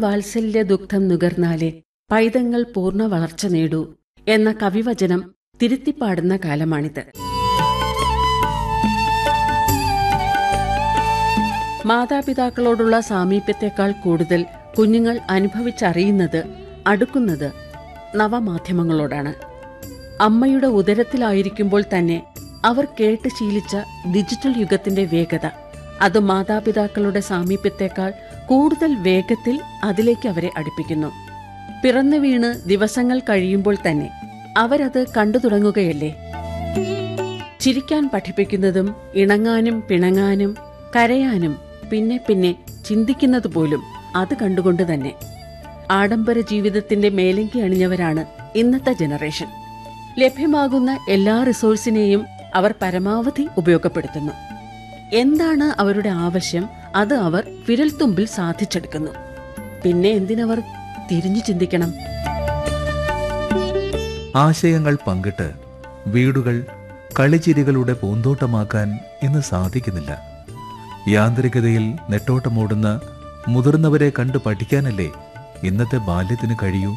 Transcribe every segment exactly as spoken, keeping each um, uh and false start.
വാത്സല്യ ദുഗ്ധം നുകർന്നാലേ പൈതങ്ങൾ പൂർണ്ണ വളർച്ച നേടൂ എന്ന കവിവചനം തിരുത്തിപ്പാടുന്ന കാലമാണിത്. മാതാപിതാക്കളോടുള്ള സാമീപ്യത്തെക്കാൾ കൂടുതൽ കുഞ്ഞുങ്ങൾ അനുഭവിച്ചറിയുന്നത്, അടുക്കുന്നത് നവമാധ്യമങ്ങളോടാണ്. അമ്മയുടെ ഉദരത്തിലായിരിക്കുമ്പോൾ തന്നെ അവർ കേട്ട് ശീലിച്ച ഡിജിറ്റൽ യുഗത്തിന്റെ വേഗത, അത് മാതാപിതാക്കളുടെ സാമീപ്യത്തെക്കാൾ കൂടുതൽ വേഗത്തിൽ അതിലേക്ക് അവരെ അടുപ്പിക്കുന്നു. പിറന്നു വീണ് ദിവസങ്ങൾ കഴിയുമ്പോൾ തന്നെ അവരത് കണ്ടു തുടങ്ങുകയല്ലേ. ചിരിക്കാൻ പഠിപ്പിക്കുന്നതും ഇണങ്ങാനും പിണങ്ങാനും കരയാനും പിന്നെ പിന്നെ ചിന്തിക്കുന്നത് പോലും അത് കണ്ടുകൊണ്ട് തന്നെ. ആഡംബര ജീവിതത്തിന്റെ മേലങ്കി അണിഞ്ഞവരാണ് ഇന്നത്തെ ജനറേഷൻ. ലഭ്യമാകുന്ന എല്ലാ റിസോഴ്സിനെയും അവർ പരമാവധി ഉപയോഗപ്പെടുത്തുന്നു. എന്താണ് അവരുടെ ആവശ്യം, അത് അവർ വിരൽത്തുമ്പിൽ സാധിച്ചെടുക്കുന്നു. പിന്നെ എന്തിനവർ തിരിഞ്ഞു ചിന്തിക്കണം? ആശയങ്ങൾ പങ്കിട്ട് വീടുകൾ കളിച്ചിരികളുടെ പൂന്തോട്ടമാക്കാൻ ഇന്ന് സാധിക്കുന്നില്ല. യാന്ത്രികതയിൽ നെട്ടോട്ടമോടുന്ന മുതിർന്നവരെ കണ്ടു പഠിക്കാനല്ലേ ഇന്നത്തെ ബാല്യത്തിന് കഴിയൂ.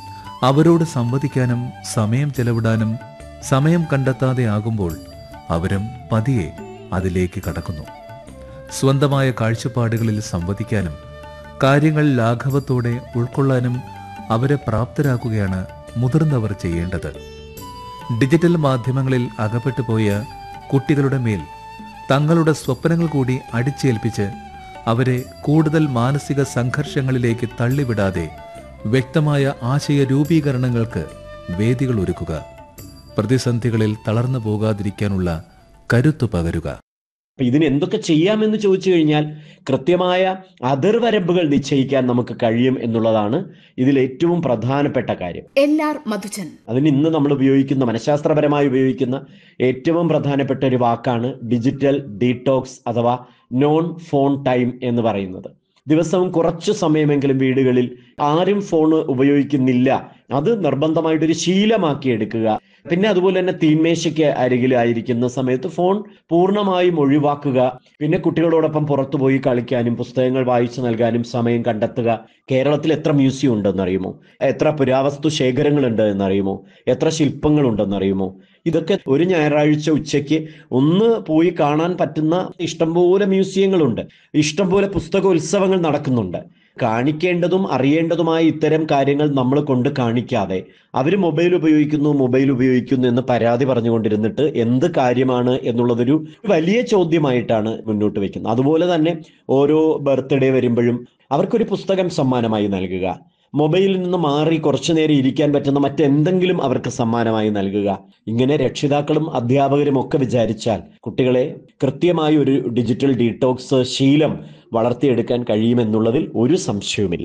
അവരോട് സംവദിക്കാനും സമയം ചെലവിടാനും സമയം കണ്ടെത്താതെ ആകുമ്പോൾ അവരും പതിയെ അതിലേക്ക് കടക്കുന്നു. സ്വന്തമായ കാഴ്ചപ്പാടുകളിൽ സംവദിക്കാനും കാര്യങ്ങൾ ലാഘവത്തോടെ ഉൾക്കൊള്ളാനും അവരെ പ്രാപ്തരാക്കുകയാണ് മുതിർന്നവർ ചെയ്യേണ്ടത്. ഡിജിറ്റൽ മാധ്യമങ്ങളിൽ അകപ്പെട്ടു പോയ കുട്ടികളുടെ മേൽ തങ്ങളുടെ സ്വപ്നങ്ങൾ കൂടി അടിച്ചേൽപ്പിച്ച് അവരെ കൂടുതൽ മാനസിക സംഘർഷങ്ങളിലേക്ക് തള്ളിവിടാതെ വ്യക്തമായ ആശയ രൂപീകരണങ്ങൾക്ക് വേദികൾ ഒരുക്കുക. പ്രതിസന്ധികളിൽ തളർന്നു പോകാതിരിക്കാനുള്ള കരുത്തു പകരുക. ഇതിന് എന്തൊക്കെ ചെയ്യാമെന്ന് ചോദിച്ചു കഴിഞ്ഞാൽ കൃത്യമായ അതിർവരമ്പുകൾ നിശ്ചയിക്കാൻ നമുക്ക് കഴിയും എന്നുള്ളതാണ് ഇതിൽ ഏറ്റവും പ്രധാനപ്പെട്ട കാര്യം. എല്ലാർ മധുചൻ. അതിന് ഇന്ന് നമ്മൾ ഉപയോഗിക്കുന്ന, മനഃശാസ്ത്രപരമായി ഉപയോഗിക്കുന്ന ഏറ്റവും പ്രധാനപ്പെട്ട ഒരു വാക്കാണ് ഡിജിറ്റൽ ഡീടോക്സ് അഥവാ നോൺ ഫോൺ ടൈം എന്ന് പറയുന്നത്. ദിവസവും കുറച്ചു സമയമെങ്കിലും വീടുകളിൽ ആരും ഫോൺ ഉപയോഗിക്കുന്നില്ല, അത് നിർബന്ധമായിട്ടൊരു ശീലമാക്കി എടുക്കുക. പിന്നെ അതുപോലെ തന്നെ തീന്മേശയ്ക്ക് അരികിലായിരിക്കുന്ന സമയത്ത് ഫോൺ പൂർണ്ണമായും ഒഴിവാക്കുക. പിന്നെ കുട്ടികളോടൊപ്പം പുറത്തുപോയി കളിക്കാനും പുസ്തകങ്ങൾ വായിച്ചു നൽകാനും സമയം കണ്ടെത്തുക. കേരളത്തിൽ എത്ര മ്യൂസിയം ഉണ്ടെന്നറിയുമോ? എത്ര പുരാവസ്തു ശേഖരങ്ങളുണ്ട് എന്നറിയുമോ? എത്ര ശില്പങ്ങളുണ്ടെന്നറിയുമോ? ഇതൊക്കെ ഒരു ഞായറാഴ്ച ഉച്ചയ്ക്ക് ഒന്ന് പോയി കാണാൻ പറ്റുന്ന ഇഷ്ടംപോലെ മ്യൂസിയങ്ങളുണ്ട്. ഇഷ്ടംപോലെ പുസ്തകോത്സവങ്ങൾ നടക്കുന്നുണ്ട്. കാണിക്കേണ്ടതും അറിയേണ്ടതുമായ ഇത്തരം കാര്യങ്ങൾ നമ്മൾ കൊണ്ട് കാണിക്കാതെ അവർ മൊബൈൽ ഉപയോഗിക്കുന്നു മൊബൈൽ ഉപയോഗിക്കുന്നു എന്ന് പരാതി പറഞ്ഞുകൊണ്ടിരുന്നിട്ട് എന്ത് കാര്യമാണ് എന്നുള്ളതൊരു വലിയ ചോദ്യമായിട്ടാണ് മുന്നോട്ട് വയ്ക്കുന്നത്. അതുപോലെ തന്നെ ഓരോ ബർത്ത്ഡേ വരുമ്പോഴും അവർക്കൊരു പുസ്തകം സമ്മാനമായി നൽകുക. മൊബൈലിൽ നിന്ന് മാറി കുറച്ചു നേരം ഇരിക്കാൻ പറ്റുന്ന മറ്റെന്തെങ്കിലും അവർക്ക് സമ്മാനമായി നൽകുക. ഇങ്ങനെ രക്ഷിതാക്കളും അധ്യാപകരും ഒക്കെ വിചാരിച്ചാൽ കുട്ടികളെ കൃത്യമായി ഒരു ഡിജിറ്റൽ ഡീടോക്സ് ശീലം വളർത്തിയെടുക്കാൻ കഴിയുമെന്നുള്ളതിൽ ഒരു സംശയവുമില്ല.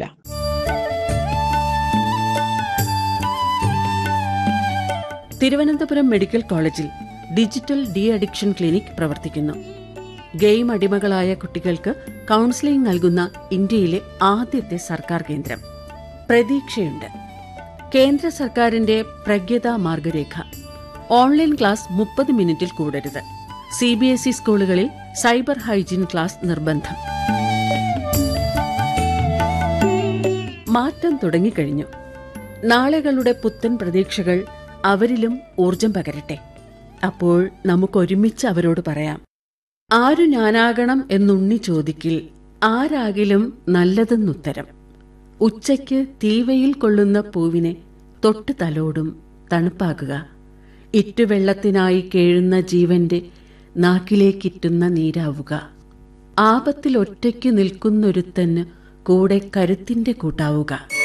തിരുവനന്തപുരം മെഡിക്കൽ കോളേജിൽ ഡിജിറ്റൽ ഡി അഡിക്ഷൻ ക്ലിനിക് പ്രവർത്തിക്കുന്നു. ഗെയിം അടിമകളായ കുട്ടികൾക്ക് കൗൺസിലിംഗ് നൽകുന്ന ഇന്ത്യയിലെ ആദ്യത്തെ സർക്കാർ കേന്ദ്രം. പ്രതീക്ഷയുണ്ട്. കേന്ദ്ര സർക്കാരിന്റെ പ്രജ്ഞത മാർഗരേഖ. ഓൺലൈൻ ക്ലാസ് മുപ്പത് മിനിറ്റിൽ കൂടരുത്. സി ബി എസ് ഇ സ്കൂളുകളിൽ സൈബർ ഹൈജീൻ ക്ലാസ് നിർബന്ധം. മാറ്റം തുടങ്ങിക്കഴിഞ്ഞു. നാളുകളുടെ പുത്തൻ പ്രതീക്ഷകൾ അവരിലും ഊർജം പകരട്ടെ. അപ്പോൾ നമുക്കൊരുമിച്ച് അവരോട് പറയാം, ആരു ഞാനാകണം എന്നുണ്ണി ചോദിക്കിൽ ആരാകിലും നല്ലതെന്നുത്തരം. ഉച്ചയ്ക്ക് തീവയിൽ കൊള്ളുന്ന പൂവിനെ തൊട്ട് തലോടും തണുപ്പാക്കുക. ഇറ്റുവെള്ളത്തിനായി കേഴുന്ന ജീവന്റെ നാക്കിലേക്കിറ്റുന്ന നീരാവുക. ആപത്തിൽ ഒറ്റയ്ക്ക് നിൽക്കുന്നൊരുത്തന് കൂടെ കരുത്തിന്റെ കൂട്ടാവുക.